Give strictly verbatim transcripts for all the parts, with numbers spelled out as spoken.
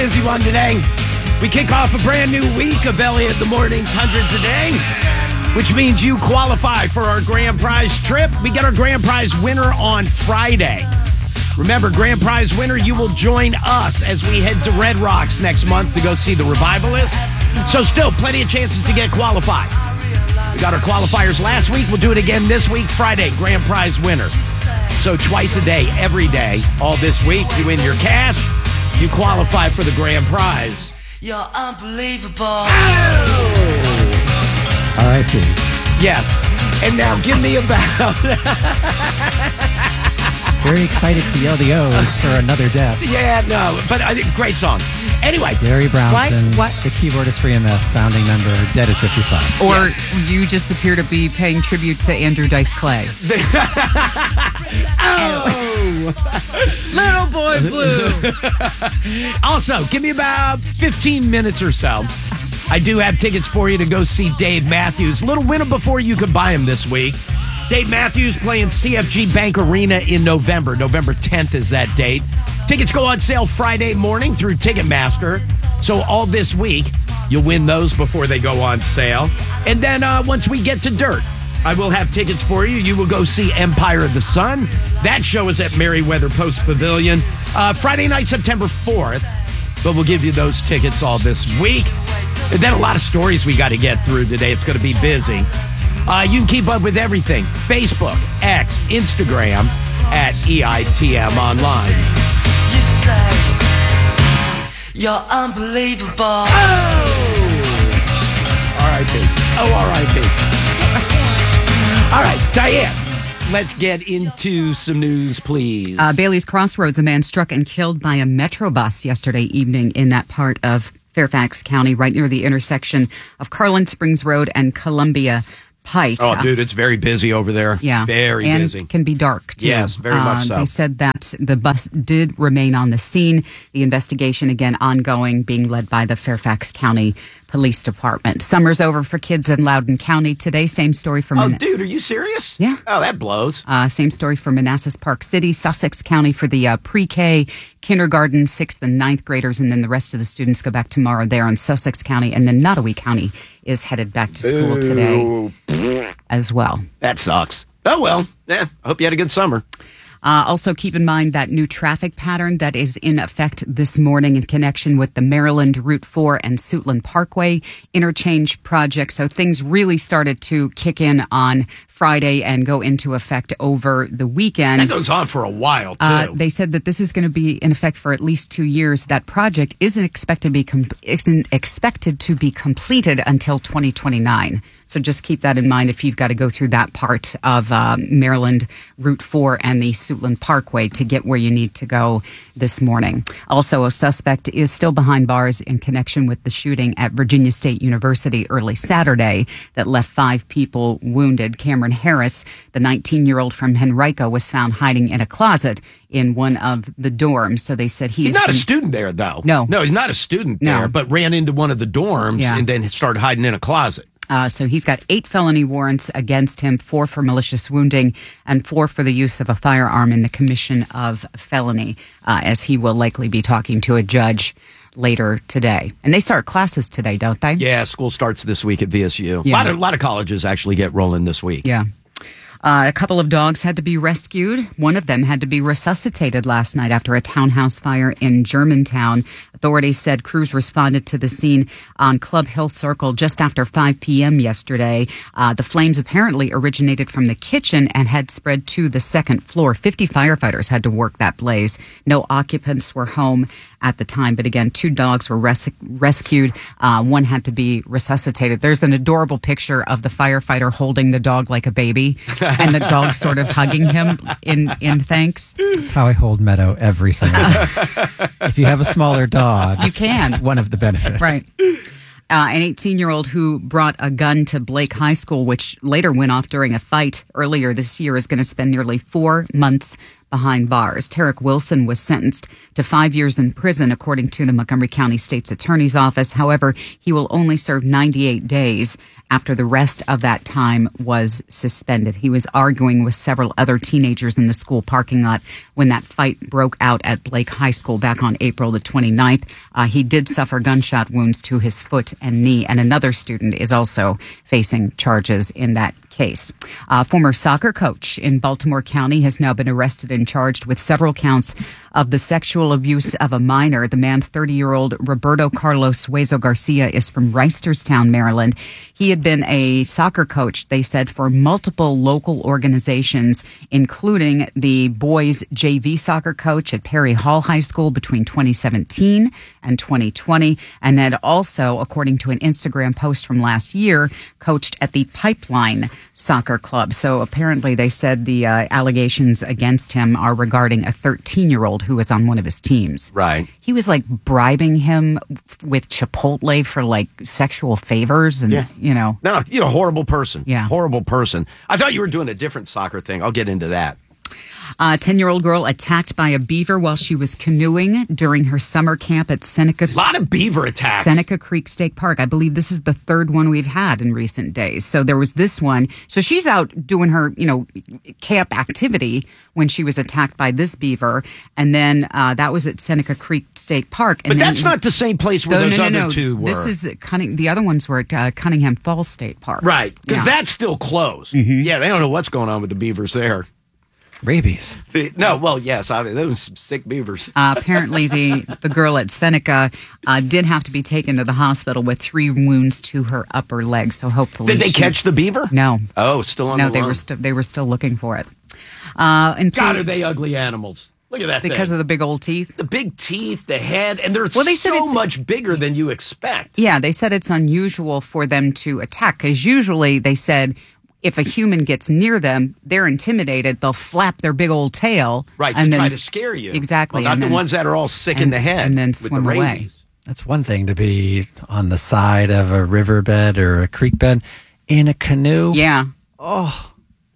busy one today. We kick off a brand new week of Elliot in the Mornings, hundreds a day, which means you qualify for our grand prize trip. We get our grand prize winner on Friday. Remember, grand prize winner, you will join us as we head to Red Rocks next month to go see the Revivalists. So still, plenty of chances to get qualified. We got our qualifiers last week. We'll do it again this week, Friday, grand prize winner. So twice a day, every day, all this week, you win your cash, you qualify for the grand prize. You're unbelievable. Oh! R I P Yes. And now give me about... Very excited to yell the O's for another death. Yeah, no, but I think great song. Anyway. Gary Brownson, what? the keyboardist for E M F, founding member, dead at fifty-five. Or Yeah. you just appear to be paying tribute to Andrew Dice Clay. Oh! Little Boy Blue. Also, give me about fifteen minutes or so. I do have tickets for you to go see Dave Matthews. Little winner before you could buy him this week. Dave Matthews playing C F G Bank Arena in November. November tenth is that date. Tickets go on sale Friday morning through Ticketmaster. So all this week, you'll win those before they go on sale. And then uh, once we get to Dirt, I will have tickets for you. You will go see Empire of the Sun. That show is at Merriweather Post Pavilion. Uh, Friday night, September fourth. But we'll give you those tickets all this week. And then a lot of stories we got to get through today. It's going to be busy. Uh, you can keep up with everything. Facebook, X, Instagram, at E I T M Online. You say you're unbelievable. Oh! R I P. Oh, R I P. All right, Diane, let's get into some news, please. Uh, Bailey's Crossroads, a man struck and killed by a Metro bus yesterday evening in that part of Fairfax County, right near the intersection of Carlin Springs Road and Columbia Pike. Oh, dude, it's very busy over there. Yeah. Very and busy. Can be dark, too. Yes, very much Uh, so. They said that the bus did remain on the scene. The investigation, again, ongoing, being led by the Fairfax County Police Department. Summer's over for kids in Loudoun County today. Same story for... Oh, Min- dude, are you serious? Yeah. Oh, that blows. Uh, same story for Manassas Park City, Sussex County for the uh, pre-K, kindergarten, sixth and ninth graders, and then the rest of the students go back tomorrow there in Sussex County, and then Nottoway County is headed back to school today as well. That sucks. Oh, well. Yeah, I hope you had a good summer. Uh, also, keep in mind that new traffic pattern that is in effect this morning in connection with the Maryland Route four and Suitland Parkway interchange project. So things really started to kick in on Friday and go into effect over the weekend. That goes on for a while, too. Uh, they said that this is going to be in effect for at least two years. That project isn't expected to be com- isn't expected to be completed until twenty twenty-nine. So just keep that in mind if you've got to go through that part of uh, Maryland Route four and the Suitland Parkway to get where you need to go this morning. Also, a suspect is still behind bars in connection with the shooting at Virginia State University early Saturday that left five people wounded. Cameron Harris, the nineteen-year-old from Henrico, was found hiding in a closet in one of the dorms. So they said he's, He's not been- a student there, though. No. No, he's not a student No. there, but ran into one of the dorms Yeah. and then started hiding in a closet. Uh, so he's got eight felony warrants against him, four for malicious wounding and four for the use of a firearm in the commission of felony, uh, as he will likely be talking to a judge later today. And they start classes today, don't they? Yeah, school starts this week at V S U. Yeah. A lot of, lot of colleges actually get rolling this week. Yeah. Uh, a couple of dogs had to be rescued. One of them had to be resuscitated last night after a townhouse fire in Germantown. Authorities said crews responded to the scene on Club Hill Circle just after five p.m. yesterday. Uh, the flames apparently originated from the kitchen and had spread to the second floor. fifty firefighters had to work that blaze. No occupants were home at the time. But again, two dogs were res- rescued. Uh, one had to be resuscitated. There's an adorable picture of the firefighter holding the dog like a baby and the dog sort of hugging him in, in thanks. That's how I hold Meadow every single time. If you have a smaller dog, You it's, can. it's one of the benefits. Right. Uh, an eighteen-year-old who brought a gun to Blake High School, which later went off during a fight earlier this year, is going to spend nearly four months behind bars. Tarek Wilson was sentenced to five years in prison, according to the Montgomery County State's Attorney's Office. However, he will only serve ninety-eight days after the rest of that time was suspended. He was arguing with several other teenagers in the school parking lot when that fight broke out at Blake High School back on April the twenty-ninth. Uh, he did suffer gunshot wounds to his foot and knee, and another student is also facing charges in that case. A former soccer coach in Baltimore County has now been arrested and charged with several counts of the sexual abuse of a minor. The man, thirty-year-old Roberto Carlos Hueso Garcia, is from Reisterstown, Maryland. He had been a soccer coach, they said, for multiple local organizations, including the boys' J V soccer coach at Perry Hall High School between twenty seventeen and twenty twenty, and had also, according to an Instagram post from last year, coached at the Pipeline Soccer Club. So apparently they said the uh, allegations against him are regarding a thirteen-year-old who was on one of his teams. Right. He was like bribing him with Chipotle for like sexual favors and, Yeah. you know. No, you're a horrible person. Yeah. Horrible person. I thought you were doing a different soccer thing. I'll get into that. A ten-year-old girl attacked by a beaver while she was canoeing during her summer camp at Seneca. A lot of beaver attacks. Seneca Creek State Park. I believe this is the third one we've had in recent days. So there was this one. So she's out doing her, you know, camp activity when she was attacked by this beaver. And then uh, that was at Seneca Creek State Park. And But then, that's not the same place where no, those no, no, other no. two were. This is at Cunning, the other ones were at uh, Cunningham Falls State Park. Right, because Yeah. that's still closed. Yeah, they don't know what's going on with the beavers there. Rabies. The- no, well, yes, I mean, those some sick beavers. Uh, apparently, the, the girl at Seneca uh, did have to be taken to the hospital with three wounds to her upper leg. So hopefully, Did they she- catch the beaver? No, Oh, still on no, the they run. were still they were still looking for it. Uh, and God, are they ugly animals? Look at that because thing. of the big old teeth. the big teeth, the head, and they're Well, they said so it's- much bigger than you expect. Yeah, they said it's unusual for them to attack because usually they said if a human gets near them, they're intimidated. They'll flap their big old tail, Right, and to then, try to scare you. Exactly, Well, not and the then- ones that are all sick in and- the head. and then with swim the away. rabies. That's one thing to be on the side of a riverbed or a creek bed in a canoe. Yeah. Oh,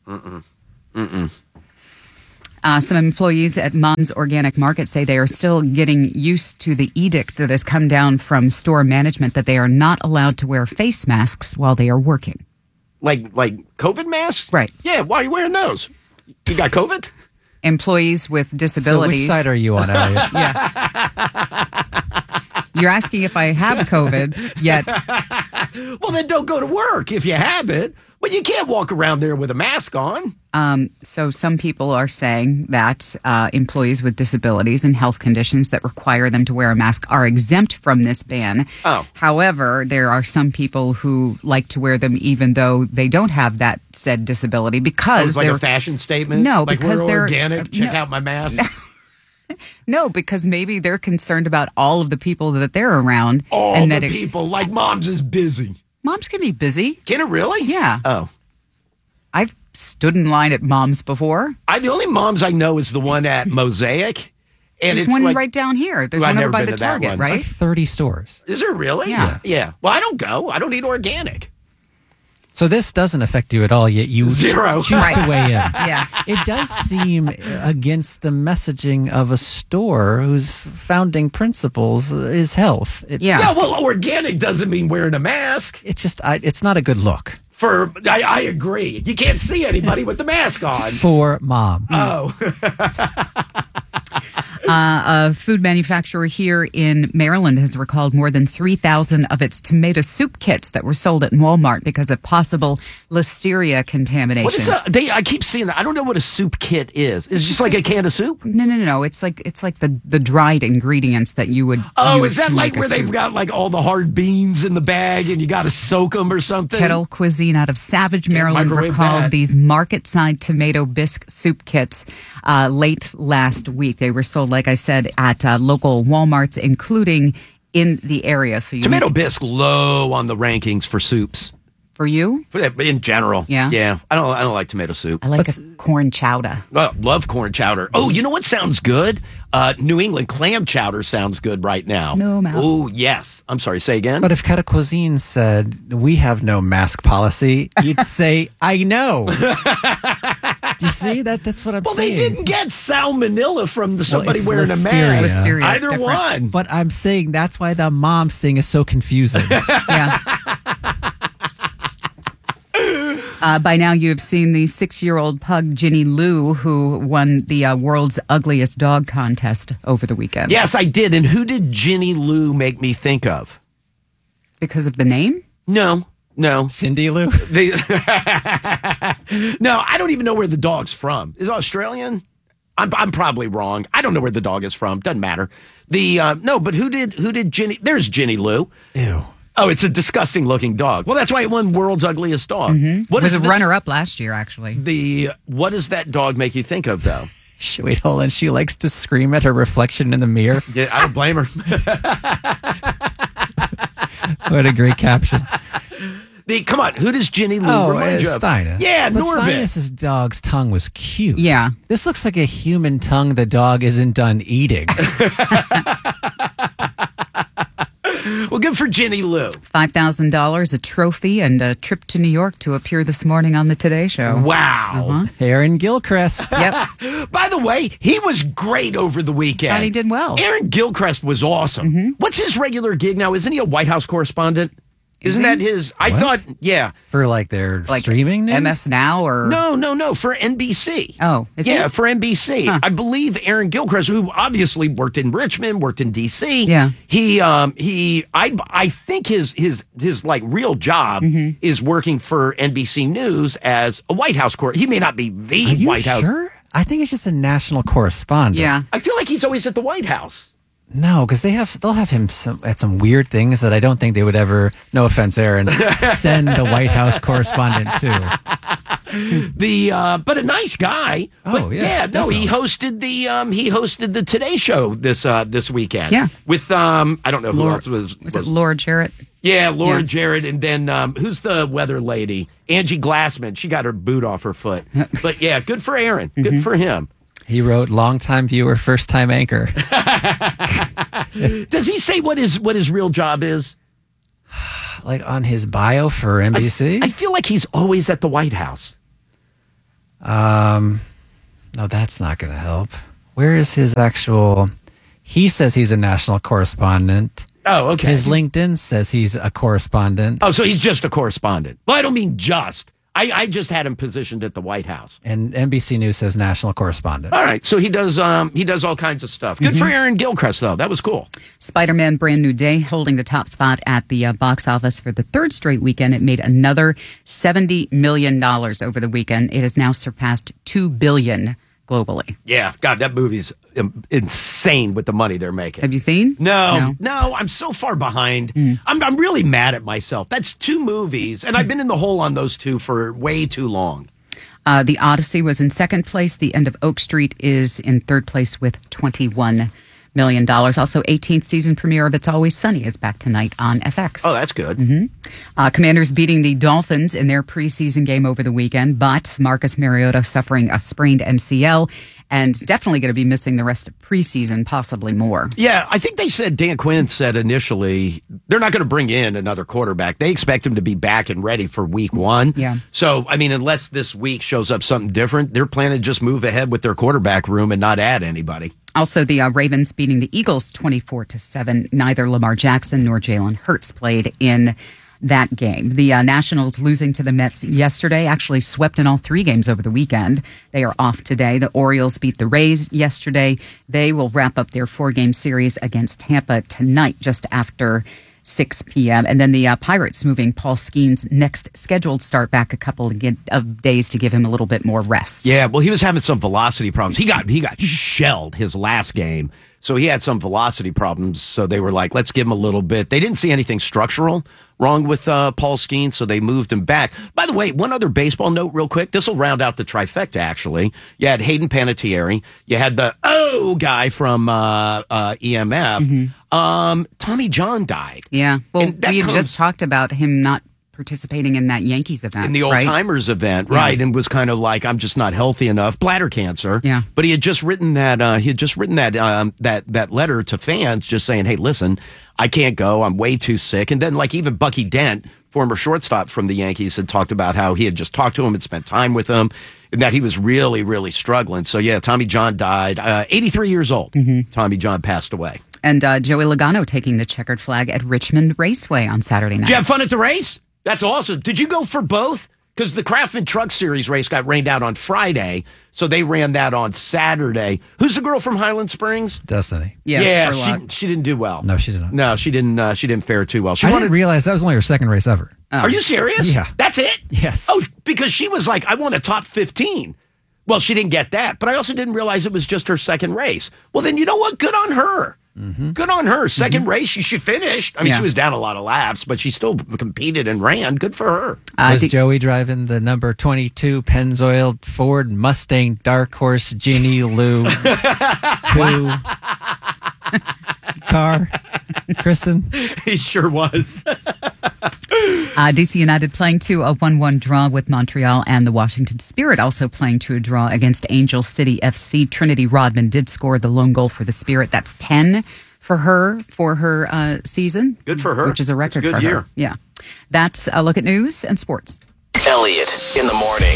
Uh, some employees at Mom's Organic Market say they are still getting used to the edict that has come down from store management that they are not allowed to wear face masks while they are working. Like like COVID masks? Right. Yeah, why are you wearing those? You got COVID? Employees with so which disabilities. side are you on, Elliot? Yeah. You're asking if I have COVID, yet Well, then don't go to work if you have it. But you can't walk around there with a mask on. Um, so some people are saying that uh, employees with disabilities and health conditions that require them to wear a mask are exempt from this ban. Oh. However, there are some people who like to wear them even though they don't have that said disability It because was like they're a fashion statement. No, like because we're they're- organic. uh, Check no. out my mask. no, because maybe they're concerned about all of the people that they're around, All and the that it, people, like Mom's is busy. moms can be busy. Can it really? Yeah. Oh. I've stood in line at Mom's before. I the only Mom's I know is the one at Mosaic. And There's it's one like, right down here. There's Well, I've one over never by been the to that Target, one. It's right? like thirty stores. Is there really? Yeah. Yeah. Well, I don't go. I don't eat organic. So this doesn't affect you at all, yet you Zero. choose to Right. weigh in. Yeah. It does seem against the messaging of a store whose founding principles is health. It, Yeah. Yeah, well, organic doesn't mean wearing a mask. It's just, I, it's not a good look For I, I agree. You can't see anybody with the mask on. for mom. Oh. Uh, a food manufacturer here in Maryland has recalled more than three thousand of its tomato soup kits that were sold at Walmart because of possible listeria contamination. What is a, they? I keep seeing that. I don't know what a soup kit is. Is it just like a can of soup? No, no, no, no. It's like it's like the, the dried ingredients that you would. Oh, use is that to like make a where they've soup. got like all the hard beans in the bag and you got to soak them or something? Kettle Cuisine out of Savage, Maryland, microwave recalled that. these market-side tomato bisque soup kits uh, late last week. They were sold, like I said, at uh, local Walmarts, including in the area. So you Tomato need to- bisque low on the rankings for soups. for you. For that- In general, Yeah? yeah. I don't. I don't like tomato soup. I like What's- a corn chowder. Oh, love corn chowder. Oh, you know what sounds good? Uh, New England clam chowder sounds good right now. No, Mal. Oh, yes. I'm sorry. Say again. But if Cata Cuisine said, we have no mask policy, you'd say, I know. Do you see that? That's what I'm Well, saying. they didn't get salmonella from the, somebody it's wearing listeria. a mask. Listeria, it's Either different. one. But I'm saying that's why the mom's thing is so confusing. Yeah. Uh, by now, you have seen the six-year-old pug Ginny Lou, who won the uh, world's ugliest dog contest over the weekend. Yes, I did. And who did Ginny Lou make me think of? Because of the name? No, no. Cindy Lou. They, no, I don't even know where the dog's from. Is it Australian? I'm, I'm probably wrong. I don't know where the dog is from. Doesn't matter. The uh, no, but who did who did Ginny? There's Ginny Lou. Ew. Oh, it's a disgusting looking dog. Well, that's why it won world's ugliest dog. Mm-hmm. What was is a the, runner-up last year, actually. the what does that dog make you think of though? She, wait, hold on. She likes to scream at her reflection in the mirror. Yeah, I don't blame her. What a great caption. The come on, who does Ginny Lou Oh, remind it's you of? Steinus. Yeah, but Norbit. Steinus's dog's tongue was cute. Yeah. This looks like a human tongue the dog isn't done eating. Well, good for Ginny Lou. five thousand dollars, a trophy, and a trip to New York to appear this morning on the Today Show. Wow. Aaron Gilchrist. Yep. By the way, he was great over the weekend. Thought he did well. Aaron Gilchrist was awesome. What's his regular gig now? Isn't he a White House correspondent? Isn't he? that his? I What? thought, yeah. For like their Like streaming news? M S Now or... No, no, no, for N B C. Oh, is yeah, he? for N B C. Huh. I believe Aaron Gilchrist, who obviously worked in Richmond, worked in D C. Yeah. He, um, he, I, I think his, his, his like real job Mm-hmm. is working for N B C News as a White House correspondent. He may not be the Are you White House. sure? I think it's just a national correspondent. Yeah. I feel like he's always at the White House. No, because they have they'll have him some, at some weird things that I don't think they would ever. No offense, Aaron. Send the White House correspondent to. The uh, but a nice guy. Oh, But, yeah, no, he definitely. hosted the um, he hosted the Today Show this uh, this weekend. Yeah. with um, I don't know who Laura- else was. Was it Laura Jarrett? Yeah, Laura Yeah. Jarrett, and then um, who's the weather lady? Angie Glassman. She got her boot off her foot. But yeah, good for Aaron. Mm-hmm. Good for him. He wrote "Longtime viewer, first time anchor." Does he say what his what his real job is? Like on his bio for N B C. I feel like he's always at the White House. Um, no, that's not going to help. Where is his actual? He says he's a national correspondent. Oh, okay. His LinkedIn says he's a correspondent. oh, so he's just a correspondent. Well, I don't mean just. I, I just had him positioned at the White House. And N B C News says national correspondent. All right, so he does um he does all kinds of stuff. Good for Aaron Gilchrist though. That was cool. Spider-Man Brand New Day holding the top spot at the uh, box office for the third straight weekend. It made another seventy million dollars over the weekend. It has now surpassed two billion dollars globally. Yeah, God, that movie's um, insane with the money they're making. Have you seen? No, no, I'm so far behind. I'm I'm really mad at myself. That's two movies, and I've been in the hole on those two for way too long. Uh, the Odyssey was in second place. The End of Oak Street is in third place with twenty-one million dollars. Also, eighteenth season premiere of It's Always Sunny is back tonight on F X. Oh, that's good. Uh, Commanders beating the Dolphins in their preseason game over the weekend, but Marcus Mariota suffering a sprained M C L and definitely going to be missing the rest of preseason, possibly more. Yeah, I think they said, Dan Quinn said initially, they're not going to bring in another quarterback. They expect him to be back and ready for week one. Yeah. So, I mean, unless this week shows up something different, they're planning to just move ahead with their quarterback room and not add anybody. Also, the uh, Ravens beating the Eagles twenty-four to seven. Neither Lamar Jackson nor Jalen Hurts played in that game. The uh, Nationals losing to the Mets yesterday, actually swept in all three games over the weekend. They are off today. The Orioles beat the Rays yesterday. They will wrap up their four-game series against Tampa tonight, just after six p.m. And then the uh, Pirates moving Paul Skeens' next scheduled start back a couple of, ge- of days to give him a little bit more rest. Yeah, well, he was having some velocity problems. He got he got shelled his last game. So he had some velocity problems. So they were like, let's give him a little bit. They didn't see anything structural wrong with uh, Paul Skeens, so they moved him back. By the way, one other baseball note real quick. This will round out the trifecta, actually. You had Hayden Panettiere. You had the oh guy from uh, uh, E M F. Um, Tommy John died. Yeah. Well, And that we had comes- just talked about him not participating in that Yankees event. in the old right? timers event, Yeah. right? And was kind of like, I'm just not healthy enough, bladder cancer. Yeah. But he had just written that. Uh, he had just written that um, that that letter to fans, just saying, "Hey, listen, I can't go. I'm way too sick." And then, like, even Bucky Dent, former shortstop from the Yankees, had talked about how he had just talked to him and spent time with him, and that he was really, really struggling. So yeah, Tommy John died, uh, eighty-three years old. Mm-hmm. Tommy John passed away. And uh, Joey Logano taking the checkered flag at Richmond Raceway on Saturday night. Did you have fun at the race? That's awesome. Did you go for both? Because the Craftsman Truck Series race got rained out on Friday, so they ran that on Saturday. Who's the girl from Highland Springs? Destiny. Yes, yeah, Spurlock. she, she didn't do well. No, she did not. No, she didn't. Uh, she didn't fare too well. She I wanted. didn't realize that was only her second race ever. Are you serious? Yeah. That's it. Yes. Oh, because she was like, I want a top fifteen. Well, she didn't get that, but I also didn't realize it was just her second race. Well, then you know what? Good on her. Mm-hmm. Good on her. 2nd mm-hmm. race, she, she finished. I mean, Yeah. she was down a lot of laps, but she still competed and ran. Good for her. Uh, Was did- Joey driving the number twenty-two Pennzoil Ford Mustang Dark Horse Ginny Lou Who car? Kristen? He sure was. Uh, D C United playing to a one one draw with Montreal, and the Washington Spirit also playing to a draw against Angel City F C. Trinity Rodman did score the lone goal for the Spirit. That's ten for her for her uh, season. Good for her. Which is a record It's a good for year. her. Yeah. That's a look at news and sports. Elliot in the morning.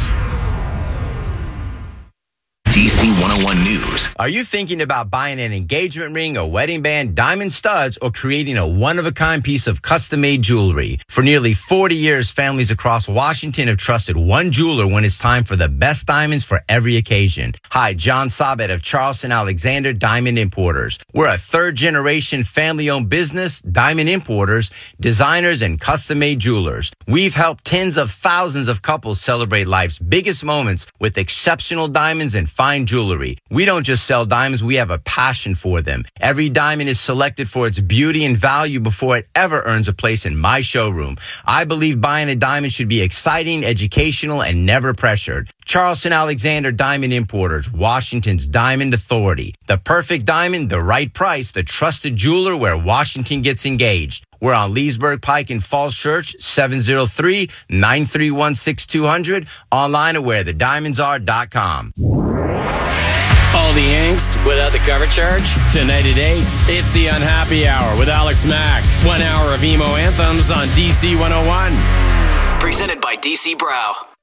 D C one oh one News. Are you thinking about buying an engagement ring, a wedding band, diamond studs, or creating a one-of-a-kind piece of custom-made jewelry? For nearly forty years, families across Washington have trusted one jeweler when it's time for the best diamonds for every occasion. Hi, John Sabet of Charleston Alexander Diamond Importers. We're a third-generation family-owned business, diamond importers, designers, and custom-made jewelers. We've helped tens of thousands of couples celebrate life's biggest moments with exceptional diamonds and fine jewelry. We don't just sell diamonds, we have a passion for them. Every diamond is selected for its beauty and value before it ever earns a place in my showroom. I believe buying a diamond should be exciting, educational, and never pressured. Charleston Alexander Diamond Importers, Washington's Diamond Authority. The perfect diamond, the right price, the trusted jeweler where Washington gets engaged. We're on Leesburg Pike in Falls Church, seven oh three, nine three one, six two zero zero, online at where the diamonds are dot com. All the angst without the cover charge? Tonight at eight, it's the Unhappy Hour with Alex Mack. One hour of emo anthems on D C one oh one. Presented by D C Brow.